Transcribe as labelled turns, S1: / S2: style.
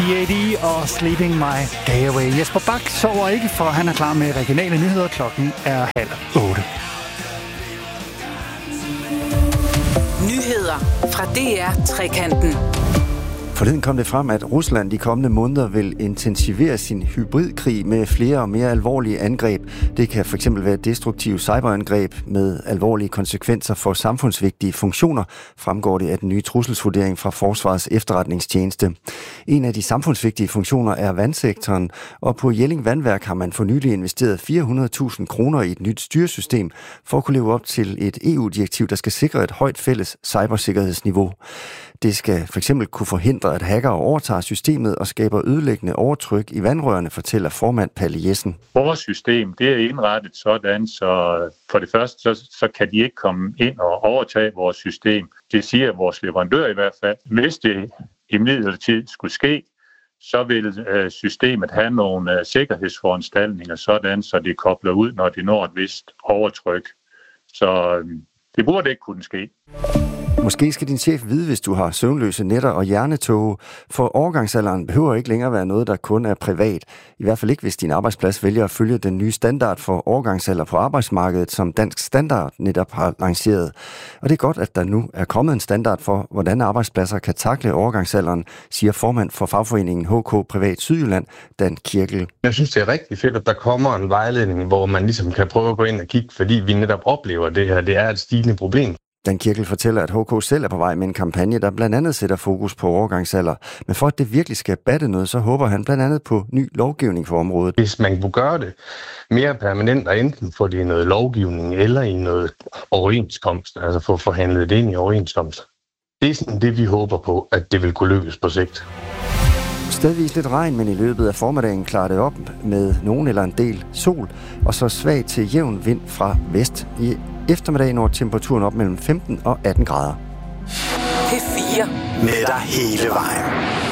S1: P.A.D. og Sleeping My Day Away. Jesper Bak sover ikke, for han er klar med regionale nyheder. Klokken er 7:30.
S2: Nyheder fra DR Trekanten.
S3: Forleden kom det frem, at Rusland de kommende måneder vil intensivere sin hybridkrig med flere og mere alvorlige angreb. Det kan fx være destruktive cyberangreb med alvorlige konsekvenser for samfundsvigtige funktioner, fremgår det af den nye trusselsvurdering fra Forsvarets Efterretningstjeneste. En af de samfundsvigtige funktioner er vandsektoren, og på Jelling Vandværk har man for nylig investeret 400.000 kroner i et nyt styresystem for at kunne leve op til et EU-direktiv, der skal sikre et højt fælles cybersikkerhedsniveau. Det skal fx kunne forhindre, at hackere overtager systemet og skaber ødelæggende overtryk i vandrørene, fortæller formand Palle Jessen.
S4: Vores system det er indrettet sådan, så for det første så kan de ikke komme ind og overtage vores system. Det siger vores leverandør i hvert fald. Hvis det imidlertid skulle ske, så vil systemet have nogle sikkerhedsforanstaltninger sådan, så det kobler ud, når det når et vist overtryk. Så det burde ikke kunne ske.
S3: Måske skal din chef vide, hvis du har søvnløse nætter og hjernetåge, for overgangsalderen behøver ikke længere være noget, der kun er privat. I hvert fald ikke, hvis din arbejdsplads vælger at følge den nye standard for overgangsalder på arbejdsmarkedet, som Dansk Standard netop har lanceret. Og det er godt, at der nu er kommet en standard for, hvordan arbejdspladser kan takle overgangsalderen, siger formand for fagforeningen HK Privat Sydjylland, Dan Kirkel.
S5: Jeg synes, det er rigtig fedt, at der kommer en vejledning, hvor man ligesom kan prøve at gå ind og kigge, fordi vi netop oplever det her. Det er et stigende problem.
S3: Dan Kirkel fortæller, at HK selv er på vej med en kampagne, der blandt andet sætter fokus på overgangsalder. Men for at det virkelig skal batte noget, så håber han blandt andet på ny lovgivning for området.
S5: Hvis man kunne gøre det mere permanent, og enten få det i noget lovgivning eller i noget overenskomst, altså få forhandlet det ind i overenskomst. Det er sådan det, vi håber på, at det vil kunne lykkes på sigt.
S3: Stedvis lidt regn, men i løbet af formiddagen klarer det op med nogen eller en del sol, og så svag til jævn vind fra vest. I eftermiddag når temperaturen op mellem 15 og 18 grader.
S2: P4
S6: med dig hele vejen.